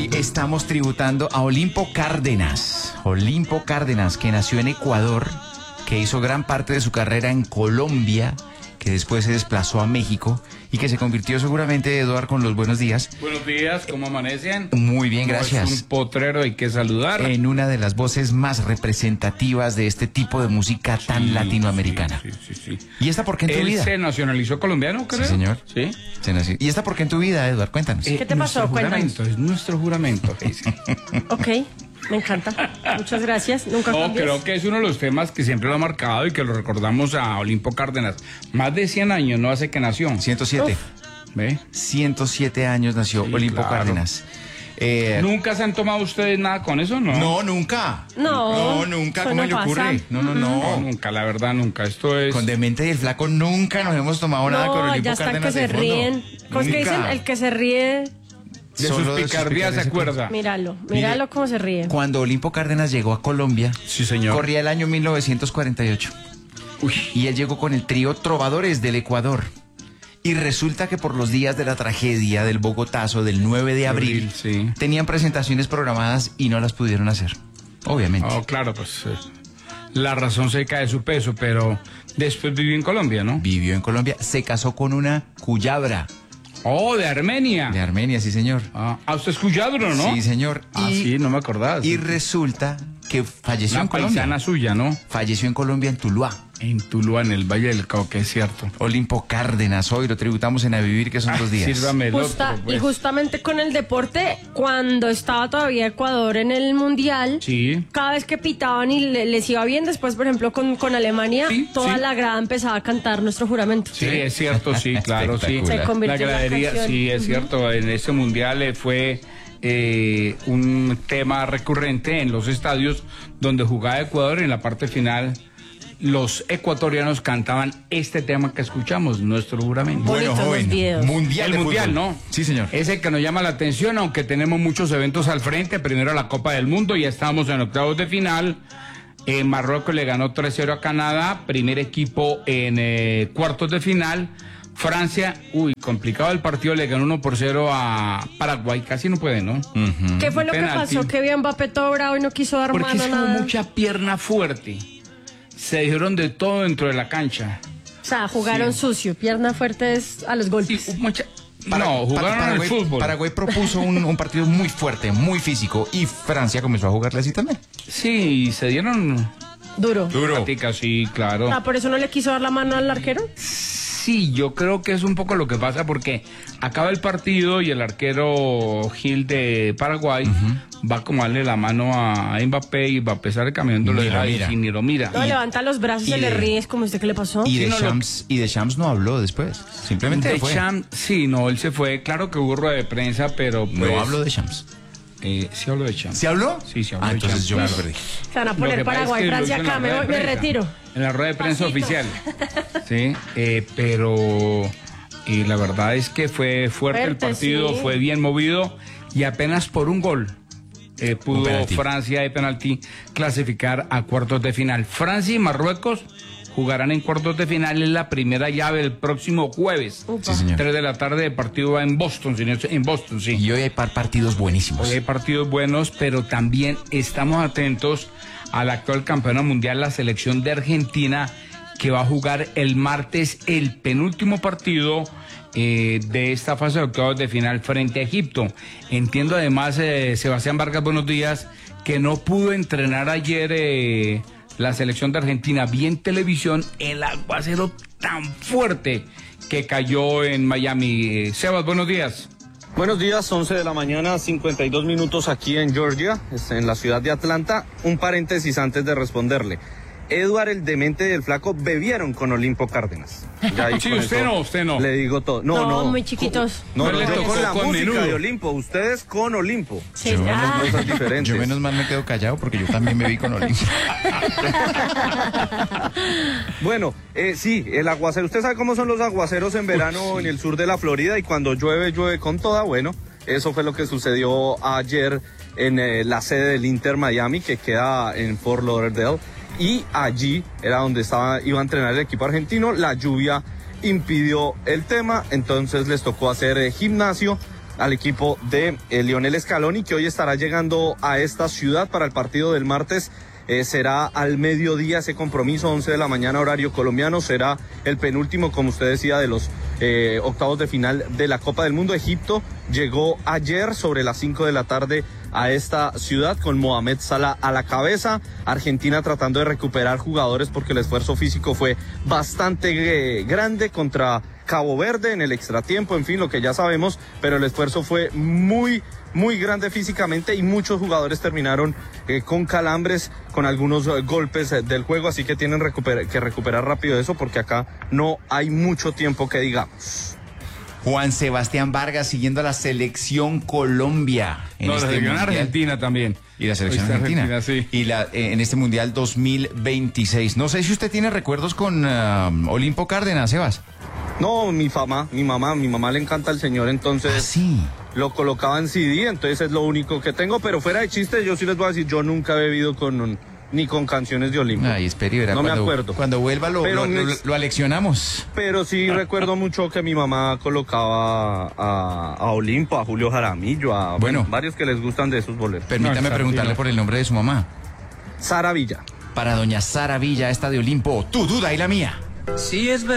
Hoy estamos tributando a Olimpo Cárdenas. Olimpo Cárdenas, que nació en Ecuador, que hizo gran parte de su carrera en Colombia, que después se desplazó a México y que se convirtió seguramente, Eduardo, con los buenos días. Buenos días, ¿cómo amanecen? Muy bien, gracias. Es un potrero, hay que saludar. En una de las voces más representativas de este tipo de música tan latinoamericana. Sí. ¿Y esta por qué en tu vida? Él se nacionalizó colombiano, creo. Sí, señor. Sí. ¿Y esta por qué en tu vida, Eduardo? Cuéntanos. ¿Qué te pasó? Cuéntanos. Es nuestro juramento. Ok, me encanta. Muchas gracias. Nunca No, cambies. creo que es uno de los temas que siempre lo ha marcado y que lo recordamos a Olimpo Cárdenas. Más de 100 años no hace que nació. 107. Uf. ¿Ve? 107 años nació Sí, Olimpo claro. Cárdenas. ¿Nunca se han tomado ustedes nada con eso? No, Nunca. No, Nunca. eso ¿Cómo no le pasa. ocurre? No. No, nunca, la verdad, nunca. Esto es... Con Demente y el Flaco nunca nos hemos tomado nada con No, Olimpo ya están que Cárdenas se de fondo. ríen. ¿Cómo es que dicen? Nunca. El que se ríe, De Solo sus picardías se acuerda. míralo Mire, cómo se ríe. Cuando Olimpo Cárdenas llegó a Colombia, Sí, señor. corría el año 1948. Uy. Y él llegó con el trío Trovadores del Ecuador. Y resulta que por los días de la tragedia del Bogotazo del 9 de abril, Sí. tenían presentaciones programadas y no las pudieron hacer. Obviamente. Oh, claro, pues la razón se cae de su peso, pero después vivió en Colombia, ¿no? Vivió en Colombia, se casó con una cuyabra Oh, de Armenia. de Armenia, sí señor. Usted es cuyadro, ¿no? Sí señor. Sí, no me acordaba. Y resulta que falleció Una en Colombia. paisana suya, ¿no? Falleció en Colombia, en Tuluá. En Tuluá, en el Valle del Cauca, es cierto. Olimpo Cárdenas, hoy lo tributamos en A Vivir, que son 2 días. Sírvame el Justa- otro, pues. Y justamente con el deporte, cuando estaba todavía Ecuador en el Mundial, Sí. cada vez que pitaban y les iba bien, después, por ejemplo, con Alemania, Sí, toda sí. la grada empezaba a cantar nuestro juramento. Sí, es cierto, sí, claro, sí. Espectacular. Se convirtió La en la gradería, canción. sí, es cierto. En ese mundial fue un tema recurrente en los estadios donde jugaba Ecuador. En la parte final, los ecuatorianos cantaban este tema que escuchamos, nuestro juramento. Bonitos los videos. Mundial El de mundial, fútbol. ¿no? Sí, señor. Es el que nos llama la atención, aunque tenemos muchos eventos al frente. Primero la Copa del Mundo, ya estamos en octavos de final. Marruecos le ganó 3-0 a Canadá, primer equipo en cuartos de final. Francia, complicado el partido, le ganó 1-0 a Paraguay, casi no puede, ¿no? ¿Qué fue lo que Penalti. pasó? Que vio a Mbappé todo bravo y no quiso dar Porque mano es a como nada. mucha pierna fuerte. Se dijeron de todo dentro de la cancha. O sea, jugaron sucio, pierna fuerte es a los Sí, golpes. no, jugaron Paraguay, al fútbol. Paraguay propuso un partido muy fuerte, muy físico, y Francia comenzó a jugarle así también. Sí, se dieron Duro. prácticas, sí, claro. ¿Por eso no le quiso dar la mano al arquero? Sí, yo creo que es un poco lo que pasa porque acaba el partido y el arquero Gil de Paraguay va como a darle la mano a Mbappé y Mbappé sale caminando Ni lo y mira. ni lo mira. No, levanta los brazos y se le ríe, es como usted que le pasó. Y Sí, no, Deschamps no habló después. Simplemente De fue. Champ, sí, no, él se fue. Claro que hubo rueda de prensa, pero pues, No habló de Champs. sí hablo de Champ. ¿Se habló? Sí, se habló de entonces Champs. yo me lo perdí. Se van a Lo poner que pasa es Paraguay, que lo Francia hizo en la acá, rueda de me prensa. retiro. En la rueda de prensa Pasito. oficial. Sí, pero la verdad es que fue fuerte el Fuerte, partido, sí. fue bien movido y apenas por un gol pudo penalti. Francia de penalti clasificar a cuartos de final. Francia y Marruecos jugarán en cuartos de final en la primera llave el próximo jueves. Upa. Sí, señor. 3 de la tarde, el partido va en Boston, en Boston, sí. Y hoy hay partidos buenísimos. Hoy hay partidos buenos, pero también estamos atentos al actual campeón mundial, la selección de Argentina, que va a jugar el martes el penúltimo partido de esta fase de octavos de final frente a Egipto. Entiendo además, Sebastián Vargas, buenos días, que no pudo entrenar ayer la selección de Argentina. Vi en televisión el aguacero tan fuerte que cayó en Miami. Sebas, buenos días. Buenos días, 11 de la mañana, 52 minutos aquí en Georgia, en la ciudad de Atlanta. Un paréntesis antes de responderle. Edward, el Demente y el Flaco bebieron con Olimpo Cárdenas. Ya ahí Sí, con usted eso no, usted no. Le digo todo. No. Muy chiquitos. No, No le yo tocó con la con música menudo. de Olimpo, ustedes con Olimpo. Sí, Yo ah. Cosas diferentes. Yo menos mal me quedo callado porque yo también me vi con Olimpo. Bueno, sí, el aguacero. Usted sabe cómo son los aguaceros en verano en el sur de la Florida y cuando llueve, llueve con toda. Bueno, eso fue lo que sucedió ayer en la sede del Inter Miami, que queda en Fort Lauderdale. Y allí era donde iba a entrenar el equipo argentino. La lluvia impidió el tema, entonces les tocó hacer gimnasio al equipo de Lionel Scaloni, que hoy estará llegando a esta ciudad para el partido del martes. Será al mediodía ese compromiso, 11 de la mañana horario colombiano, será el penúltimo, como usted decía, de los octavos de final de la Copa del Mundo. Egipto llegó ayer sobre las 5 de la tarde a esta ciudad con Mohamed Salah a la cabeza. Argentina tratando de recuperar jugadores porque el esfuerzo físico fue bastante grande contra Cabo Verde en el extratiempo, en fin, lo que ya sabemos, pero el esfuerzo fue muy grande físicamente y muchos jugadores terminaron con calambres, con algunos golpes del juego, así que tienen que recuperar rápido eso porque acá no hay mucho tiempo que digamos. Juan Sebastián Vargas siguiendo a la selección Colombia. La selección Argentina también. Y la selección Argentina. Sí. Y en este Mundial 2026. No sé si usted tiene recuerdos con Olimpo Cárdenas, Sebas. No, mi mamá le encanta el señor, entonces sí. Lo colocaba en CD, entonces es lo único que tengo, pero fuera de chiste, yo sí les voy a decir, yo nunca he bebido ni con canciones de Olimpo. Ay, espere, verá, no me acuerdo. Cuando vuelva lo aleccionamos. Pero sí recuerdo mucho que mi mamá colocaba a Olimpo, a Julio Jaramillo, a varios que les gustan de esos boleros. Permítame preguntarle por el nombre de su mamá. Sara Villa. Para doña Sara Villa, esta de Olimpo, tu duda y la mía. Sí, es verdad.